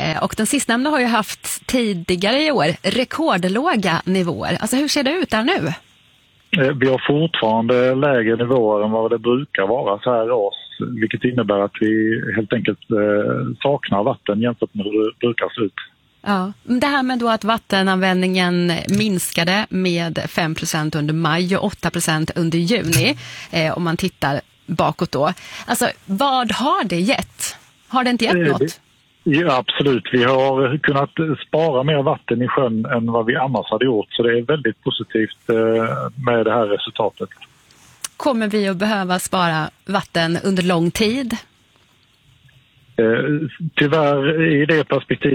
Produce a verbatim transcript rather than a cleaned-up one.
Och den sistnämnda har ju haft tidigare i år rekordlåga nivåer. Alltså hur ser det ut där nu? Vi har fortfarande lägre nivåer än vad det brukar vara så här års, vilket innebär att vi helt enkelt saknar vatten jämfört med hur det brukar se ut. Ja, det här med då att vattenanvändningen minskade med fem procent under maj och åtta procent under juni, eh, om man tittar bakåt då. Alltså, vad har det gett? Har det inte gett eh, något? Ja, absolut. Vi har kunnat spara mer vatten i sjön än vad vi annars hade gjort, så det är väldigt positivt eh, med det här resultatet. Kommer vi att behöva spara vatten under lång tid? Eh, tyvärr i det perspektivet